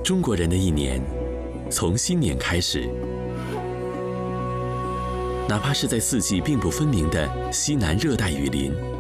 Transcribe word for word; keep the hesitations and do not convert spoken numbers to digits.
中国人的一年，从新年开始，哪怕是在四季并不分明的西南热带雨林，